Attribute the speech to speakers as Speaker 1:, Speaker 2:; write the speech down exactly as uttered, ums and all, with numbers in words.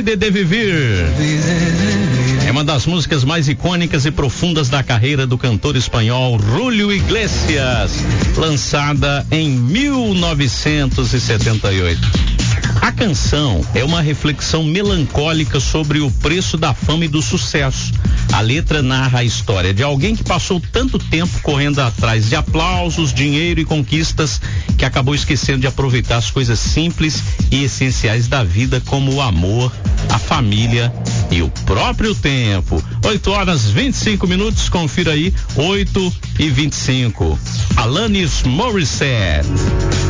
Speaker 1: Vida de Viver. É uma das músicas mais icônicas e profundas da carreira do cantor espanhol Julio Iglesias, lançada em mil novecentos e setenta e oito. A canção é uma reflexão melancólica sobre o preço da fama e do sucesso. A letra narra a história de alguém que passou tanto tempo correndo atrás de aplausos, dinheiro e conquistas que acabou esquecendo de aproveitar as coisas simples e essenciais da vida, como o amor, a família e o próprio tempo. oito horas e vinte e cinco minutos, confira aí, oito e vinte e cinco. Alanis Morissette.